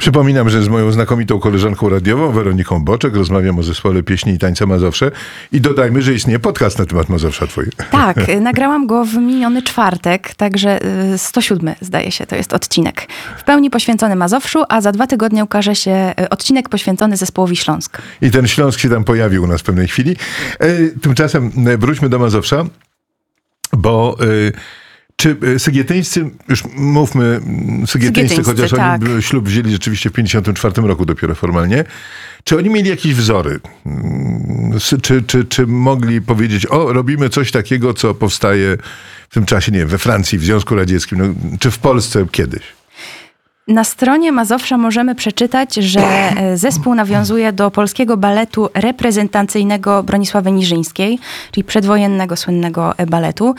Przypominam, że z moją znakomitą koleżanką radiową, Weroniką Boczek, rozmawiam o zespole pieśni i tańca Mazowsze i dodajmy, że istnieje podcast na temat Mazowsza twój. Tak, nagrałam go w miniony czwartek, także 107 zdaje się, to jest odcinek. W pełni poświęcony Mazowszu, a za 2 tygodnie ukaże się odcinek poświęcony zespołowi Śląsk. I ten Śląsk się tam pojawił u nas w pewnej chwili. Tymczasem wróćmy do Mazowsza, bo... Czy sygietyńscy, już mówmy, sygietyńscy, chociaż tak. Oni ślub wzięli rzeczywiście w 1954 roku dopiero formalnie, czy oni mieli jakieś wzory? Czy mogli powiedzieć, robimy coś takiego, co powstaje w tym czasie, nie wiem, we Francji, w Związku Radzieckim, czy w Polsce kiedyś? Na stronie Mazowsza możemy przeczytać, że zespół nawiązuje do polskiego baletu reprezentacyjnego Bronisławy Niżyńskiej, czyli przedwojennego, słynnego baletu.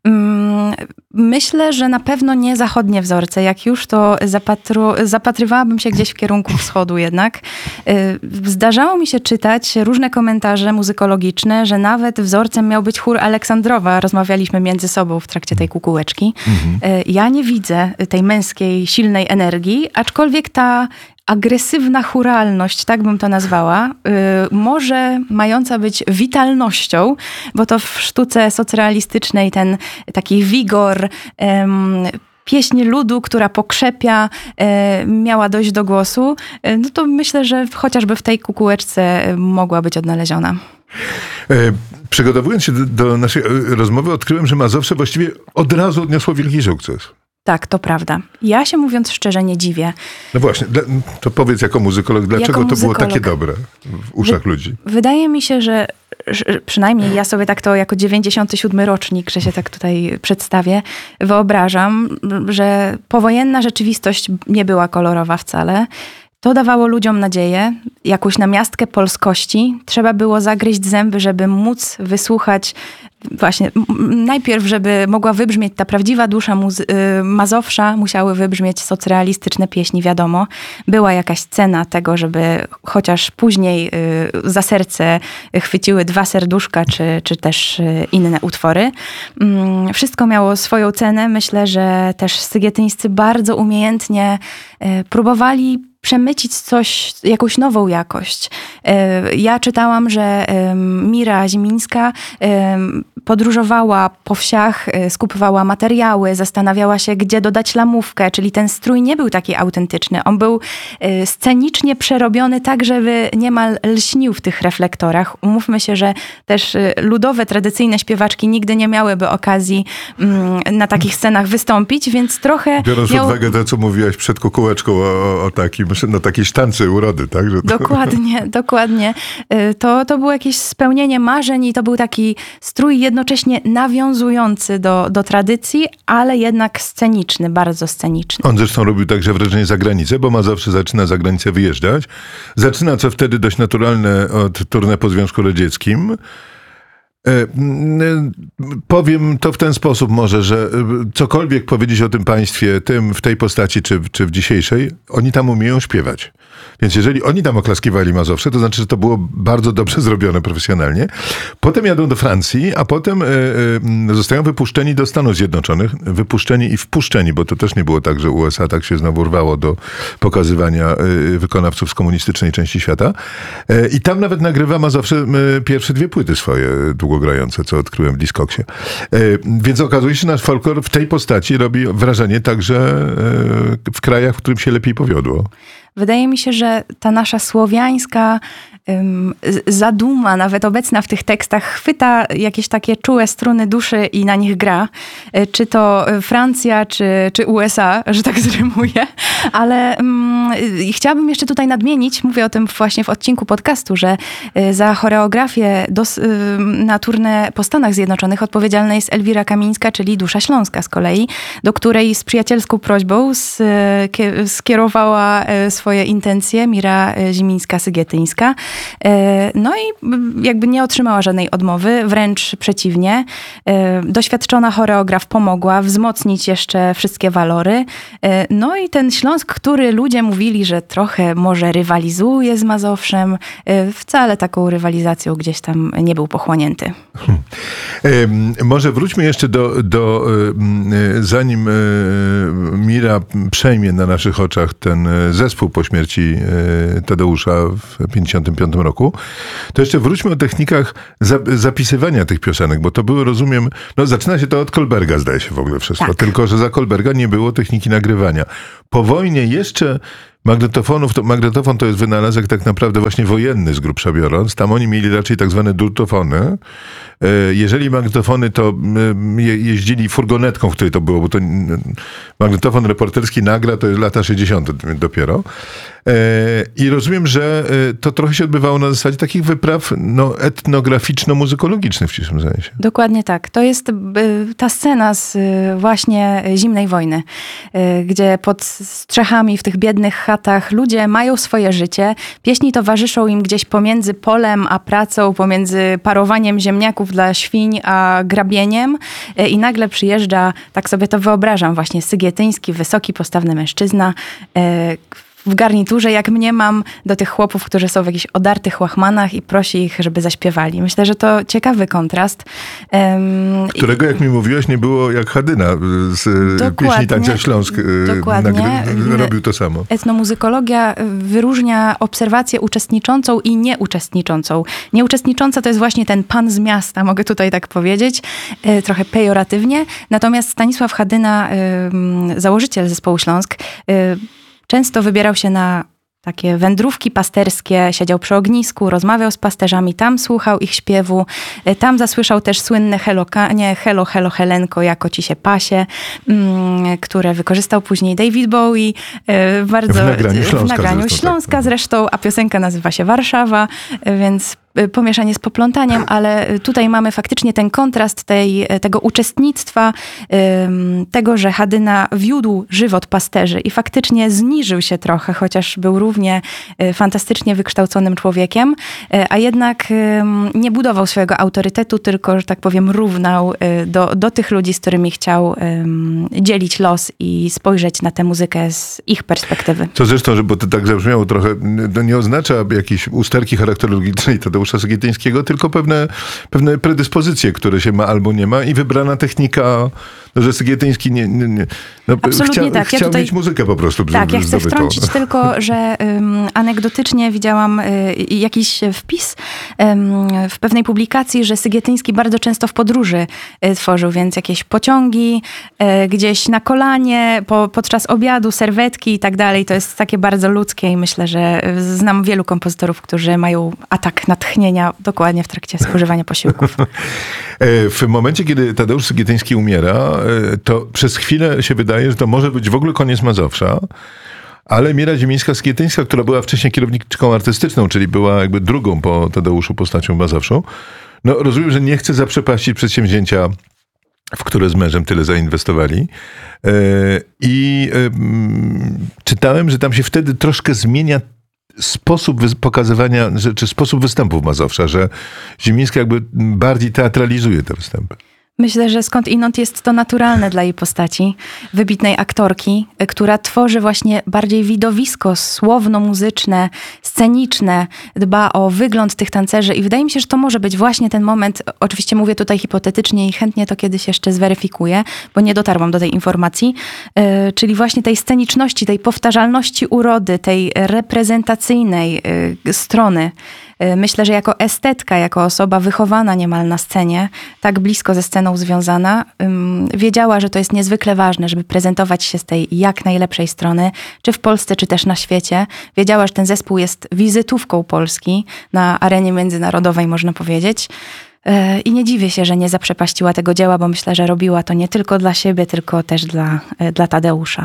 Myślę, że na pewno nie zachodnie wzorce. Jak już, to zapatrywałabym się gdzieś w kierunku wschodu jednak. Zdarzało mi się czytać różne komentarze muzykologiczne, że nawet wzorcem miał być chór Aleksandrowa. Rozmawialiśmy między sobą w trakcie tej kukułeczki. Ja nie widzę tej męskiej, silnej energii, aczkolwiek ta agresywna chóralność, tak bym to nazwała, może mająca być witalnością, bo to w sztuce socrealistycznej ten taki wigor, pieśń ludu, która pokrzepia, miała dojść do głosu, no to myślę, że chociażby w tej kukułeczce mogła być odnaleziona. Przygotowując się do naszej rozmowy, odkryłem, że Mazowsze właściwie od razu odniosło wielki sukces. Tak, to prawda. Ja się, mówiąc szczerze, nie dziwię. No właśnie, to powiedz jako muzykolog, dlaczego to było takie dobre w uszach ludzi? Wydaje mi się, że przynajmniej ja sobie tak to jako 97 rocznik, że się tak tutaj przedstawię, wyobrażam, że powojenna rzeczywistość nie była kolorowa wcale. To dawało ludziom nadzieję, jakąś namiastkę polskości. Trzeba było zagryźć zęby, żeby móc wysłuchać właśnie, najpierw, żeby mogła wybrzmieć ta prawdziwa dusza Mazowsza, musiały wybrzmieć socrealistyczne pieśni, wiadomo. Była jakaś cena tego, żeby chociaż później za serce chwyciły 2 serduszka, czy też inne utwory. Wszystko miało swoją cenę. Myślę, że też sygietyńscy bardzo umiejętnie próbowali przemycić coś, jakąś nową jakość. Ja czytałam, że Mira Zimińska podróżowała po wsiach, skupowała materiały, zastanawiała się, gdzie dodać lamówkę, czyli ten strój nie był taki autentyczny. On był scenicznie przerobiony tak, żeby niemal lśnił w tych reflektorach. Umówmy się, że też ludowe, tradycyjne śpiewaczki nigdy nie miałyby okazji na takich scenach wystąpić, więc trochę... Biorąc pod uwagę to, co mówiłaś przed kukułeczką o takiej sztance urody, tak? Że to... Dokładnie. To było jakieś spełnienie marzeń i to był taki strój jednocześnie nawiązujący do tradycji, ale jednak sceniczny, bardzo sceniczny. On zresztą robił także wrażenie za granicę, bo Mazowsze zaczyna za granicę wyjeżdżać. Zaczyna, co wtedy dość naturalne, od tournée po Związku Radzieckim. Powiem to w ten sposób może, że cokolwiek powiedzieć o tym państwie, tym w tej postaci czy w dzisiejszej, oni tam umieją śpiewać. Więc jeżeli oni tam oklaskiwali Mazowsze, to znaczy, że to było bardzo dobrze zrobione profesjonalnie. Potem jadą do Francji, a potem zostają wypuszczeni do Stanów Zjednoczonych. Wypuszczeni i wpuszczeni, bo to też nie było tak, że USA tak się znowu rwało do pokazywania wykonawców z komunistycznej części świata. I tam nawet nagrywa Mazowsze pierwsze 2 płyty swoje długogrające, co odkryłem w Discogsie. Więc okazuje się, że nasz folklor w tej postaci robi wrażenie także w krajach, w którym się lepiej powiodło. Wydaje mi się, że ta nasza słowiańska zaduma, nawet obecna w tych tekstach, chwyta jakieś takie czułe struny duszy i na nich gra. Czy to Francja, czy USA, że tak zrymuję. Ale chciałabym jeszcze tutaj nadmienić, mówię o tym właśnie w odcinku podcastu, że za choreografię na tournée po Stanach Zjednoczonych odpowiedzialna jest Elwira Kamińska, czyli Dusza Śląska z kolei, do której z przyjacielską prośbą skierowała swoje intencje Mira Zimińska-Sygietyńska. No i jakby nie otrzymała żadnej odmowy, wręcz przeciwnie. Doświadczona choreograf pomogła wzmocnić jeszcze wszystkie walory. No i ten Śląsk, który ludzie mówili, że trochę może rywalizuje z Mazowszem, wcale taką rywalizacją gdzieś tam nie był pochłonięty. Może wróćmy jeszcze zanim Mira przejmie na naszych oczach ten zespół po śmierci Tadeusza w 1955 roku, to jeszcze wróćmy o technikach zapisywania tych piosenek, bo to były, rozumiem, zaczyna się to od Kolberga, zdaje się w ogóle wszystko, tak. Tylko że za Kolberga nie było techniki nagrywania. Po wojnie jeszcze magnetofon to jest wynalazek tak naprawdę właśnie wojenny z grubsza biorąc. Tam oni mieli raczej tak zwane dultofony. Jeżeli magnetofony, to jeździli furgonetką, w której to było, bo to magnetofon reporterski nagra, to jest lata 60. dopiero. I rozumiem, że to trochę się odbywało na zasadzie takich wypraw etnograficzno-muzykologicznych w ścisłym sensie. Dokładnie tak. To jest ta scena z właśnie zimnej wojny, gdzie pod strzechami w tych biednych chatach ludzie mają swoje życie. Pieśni towarzyszą im gdzieś pomiędzy polem a pracą, pomiędzy parowaniem ziemniaków dla świń a grabieniem. I nagle przyjeżdża, tak sobie to wyobrażam, właśnie Sygietyński, wysoki, postawny mężczyzna, w garniturze, jak mniemam, do tych chłopów, którzy są w jakichś odartych łachmanach i prosi ich, żeby zaśpiewali. Myślę, że to ciekawy kontrast. Którego, jak mi mówiłaś, nie było jak Hadyna z pieśni Tańca Śląsk. Robił to samo. Etnomuzykologia wyróżnia obserwację uczestniczącą i nieuczestniczącą. Nieuczestnicząca to jest właśnie ten pan z miasta, mogę tutaj tak powiedzieć, trochę pejoratywnie. Natomiast Stanisław Hadyna, założyciel Zespołu Śląsk, często wybierał się na takie wędrówki pasterskie, siedział przy ognisku, rozmawiał z pasterzami, tam słuchał ich śpiewu, tam zasłyszał też słynne helokanie, Helo, Helo, Helenko, jako ci się pasie, które wykorzystał później David Bowie bardzo w nagraniu Śląska zresztą, a piosenka nazywa się Warszawa, więc pomieszanie z poplątaniem, ale tutaj mamy faktycznie ten kontrast tego uczestnictwa, tego, że Hadyna wiódł żywot pasterzy i faktycznie zniżył się trochę, chociaż był równie fantastycznie wykształconym człowiekiem, a jednak nie budował swojego autorytetu, tylko, że tak powiem, równał do tych ludzi, z którymi chciał dzielić los i spojrzeć na tę muzykę z ich perspektywy. Co zresztą, bo to tak zabrzmiało trochę, to nie oznacza jakiejś usterki charakterologicznej Tadeusza Sygietyńskiego, tylko pewne predyspozycje, które się ma albo nie ma i wybrana technika, że Sygietyński Absolutnie tak. Chciał mieć muzykę po prostu. Tak, ja chcę wtrącić tylko, że anegdotycznie widziałam jakiś wpis w pewnej publikacji, że Sygietyński bardzo często w podróży tworzył, więc jakieś pociągi, gdzieś na kolanie, podczas obiadu, serwetki i tak dalej. To jest takie bardzo ludzkie i myślę, że znam wielu kompozytorów, którzy mają atak natchnienia dokładnie w trakcie spożywania posiłków. W momencie, kiedy Tadeusz Sygietyński umiera, to przez chwilę się wydaje, że to może być w ogóle koniec Mazowsza, ale Mira Ziemińska-Sygietyńska, która była wcześniej kierowniczką artystyczną, czyli była jakby drugą po Tadeuszu postacią Mazowszą, rozumiem, że nie chce zaprzepaścić przedsięwzięcia, w które z mężem tyle zainwestowali. I czytałem, że tam się wtedy troszkę zmienia sposób pokazywania, czy sposób występów Mazowsza, że Ziemińska jakby bardziej teatralizuje te występy. Myślę, że skądinąd jest to naturalne dla jej postaci, wybitnej aktorki, która tworzy właśnie bardziej widowisko słowno-muzyczne, sceniczne, dba o wygląd tych tancerzy i wydaje mi się, że to może być właśnie ten moment, oczywiście mówię tutaj hipotetycznie i chętnie to kiedyś jeszcze zweryfikuję, bo nie dotarłam do tej informacji, czyli właśnie tej sceniczności, tej powtarzalności urody, tej reprezentacyjnej strony. Myślę, że jako estetka, jako osoba wychowana niemal na scenie, tak blisko ze sceną związana, wiedziała, że to jest niezwykle ważne, żeby prezentować się z tej jak najlepszej strony, czy w Polsce, czy też na świecie. Wiedziała, że ten zespół jest wizytówką Polski na arenie międzynarodowej, można powiedzieć. I nie dziwię się, że nie zaprzepaściła tego dzieła, bo myślę, że robiła to nie tylko dla siebie, tylko też dla Tadeusza.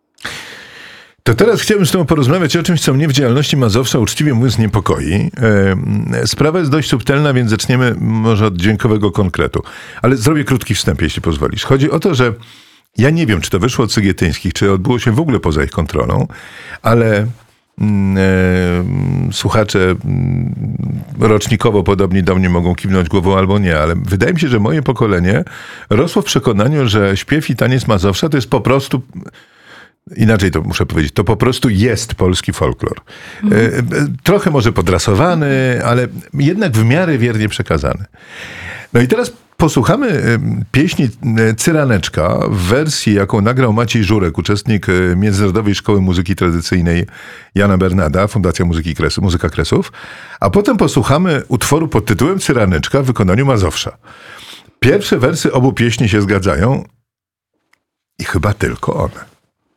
To teraz chciałbym z tobą porozmawiać o czymś, co mnie w działalności Mazowsza, uczciwie mówiąc, niepokoi. Sprawa jest dość subtelna, więc zaczniemy może od dźwiękowego konkretu. Ale zrobię krótki wstęp, jeśli pozwolisz. Chodzi o to, że ja nie wiem, czy to wyszło od Sygietyńskich, czy odbyło się w ogóle poza ich kontrolą, ale słuchacze rocznikowo podobni do mnie mogą kiwnąć głową albo nie, ale wydaje mi się, że moje pokolenie rosło w przekonaniu, że śpiew i taniec Mazowsza to jest po prostu... Inaczej to muszę powiedzieć, to po prostu jest polski folklor. Trochę może podrasowany, ale jednak w miarę wiernie przekazany. No i teraz posłuchamy pieśni Cyraneczka w wersji, jaką nagrał Maciej Żurek, uczestnik Międzynarodowej Szkoły Muzyki Tradycyjnej Jana Bernada, Fundacja Muzyka Kresów, a potem posłuchamy utworu pod tytułem Cyraneczka w wykonaniu Mazowsza. Pierwsze wersy obu pieśni się zgadzają i chyba tylko one.